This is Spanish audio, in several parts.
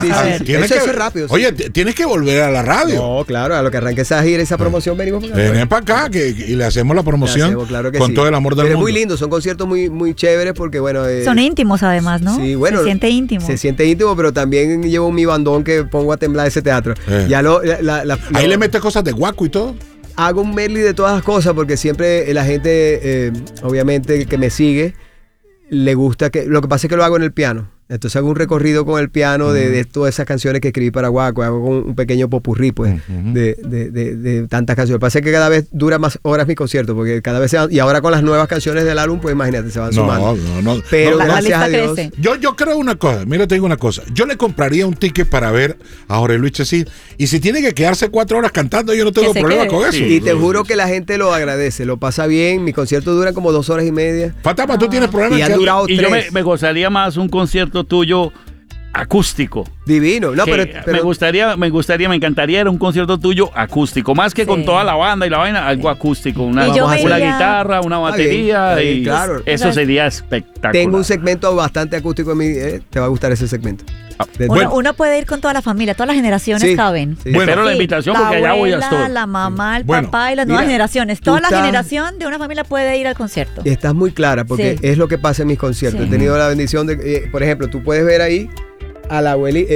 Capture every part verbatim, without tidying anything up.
Sí, A sí, ver. sí. Tienes Eso, que- eso es rápido. sí. Oye, t- tienes que volver a la radio. No, claro, a lo que arranque esa gira, esa promoción, venimos para acá. Ven para acá que, y le hacemos la Le promoción hacemos, claro que con sí. todo el amor del Pero mundo. es muy lindo, son conciertos muy, muy chéveres porque, bueno... eh, Son íntimos además, ¿no? Sí, bueno, Se siente íntimo. Se siente íntimo, pero también llevo mi bandón que pongo a temblar ese teatro. Eh. Ya lo, la- la- la- Ahí lo- le metes cosas de guaco y todo. hago un medley de todas las cosas porque siempre la gente, eh, obviamente, que me sigue, le gusta que... Lo que pasa es que lo hago en el piano. Entonces hago un recorrido con el piano de, de todas esas canciones que escribí para Guaco. Hago un, un pequeño popurrí, pues, Ujú. de, de, de, de tantas canciones. Lo que pasa es que cada vez dura más horas mi concierto, porque cada vez se van... Y ahora con las nuevas canciones del álbum, pues imagínate, se van No, sumando. no, no. Pero no, la, la gracias lista a Dios... crece. Yo, yo creo una cosa, mira, te digo una cosa. Yo le compraría un ticket para ver a Jorge Luis Chacín. Y si tiene que quedarse cuatro horas cantando, yo no tengo Que se problema quede. con eso. Sí. Y te juro que la gente lo agradece, lo pasa bien. Mi concierto dura como dos horas y media. Fatama, tú tienes problemas. Y ha que- durado Y yo me, tres. me gozaría más un concierto tuyo acústico. Divino. No, que pero, me pero gustaría, me gustaría, me encantaría era un concierto tuyo acústico, más que Sí. con toda la banda y la vaina, algo acústico, una, Y yo una me iría- guitarra, una Está batería, bien, está bien, y claro. eso sería espectacular. tengo un segmento bastante acústico en mi... eh, te va a gustar ese segmento. De- Uno, Bueno. uno puede ir con toda la familia, todas las generaciones Sí, caben. sí. Bueno. Espero la Sí, invitación la porque allá voy a abuela, estar. la mamá, el Bueno, papá y las nuevas mira, generaciones. tú Toda la estás- generación de una familia puede ir al concierto. Y estás muy clara porque Sí. es lo que pasa en mis conciertos. Sí. He tenido la bendición de... eh, por ejemplo, tú puedes ver ahí a la abuelita...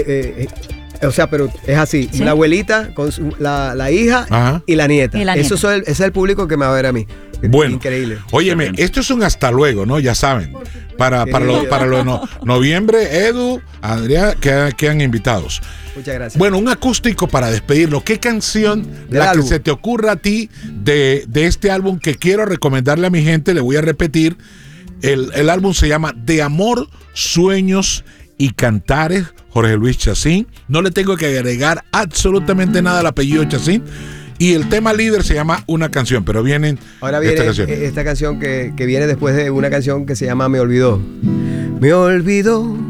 o sea, pero es así. Sí. La abuelita con su- la, la hija Ajá. y la nieta. Y la Eso nieta. son el- ese es el público que me va a ver a mí. Bueno, Increíble. óyeme, esto es un hasta luego, ¿no? Ya saben. Para, para lo, para lo de no- noviembre, Edu, Adrián, que quedan invitados. Muchas gracias. Bueno, un acústico para despedirlo. ¿Qué canción, Del la álbum. que se te ocurra a ti de, de este álbum que quiero recomendarle a mi gente? Le voy a repetir. El, el álbum se llama De Amor, Sueños y Cantares, Jorge Luis Chacín. No le tengo que agregar absolutamente nada al apellido Chacín. Y el tema líder se llama Una Canción, pero vienen Ahora viene esta canción. eh, esta canción que, que viene después de una canción que se llama Me Olvidó. Me olvidó